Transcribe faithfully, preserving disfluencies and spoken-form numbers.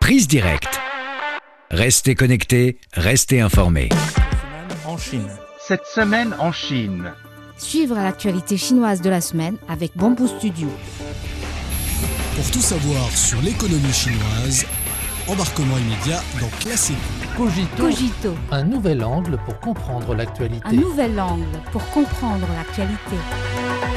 Prise Directe. Restez connectés, restez informés. En Chine. Cette semaine en Chine. Suivre l'actualité chinoise de la semaine avec Bamboo Studio. Pour tout savoir sur l'économie chinoise, embarquement immédiat dans Classique. Cogito, Cogito, un nouvel angle pour comprendre l'actualité. un nouvel angle pour comprendre l'actualité.